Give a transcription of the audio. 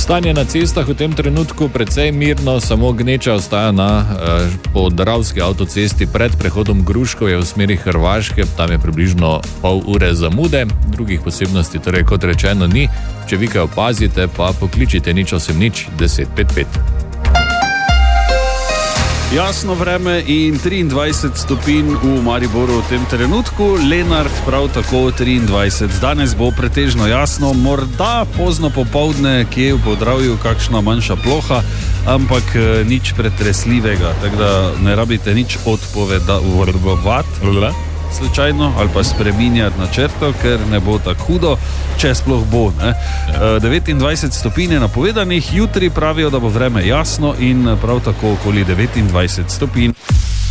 Stanje na cestah v tem trenutku precej mirno, samo gneča ostaja na Podravski avtocesti pred prehodom Gruškovje v smeri Hrvaške, tam je približno pol ure zamude, drugih posebnosti torej kot rečeno ni, če vi kaj opazite, pa pokličite 080 1055. Jasno vreme in 23 stopinj v Mariboru v tem trenutku, Lenart prav tako 23. Danes bo pretežno jasno, morda pozno popoldne, kje v Podravju kakšna manjša ploha, ampak nič pretresljivega, tako da ne rabite nič odpovedovati slučajno ali pa spreminjati načrto, ker ne bo tako hudo, če sploh bo. 29 stopinj je napovedanih, jutri pravijo, da bo vreme jasno in prav tako okoli 29 stopinj.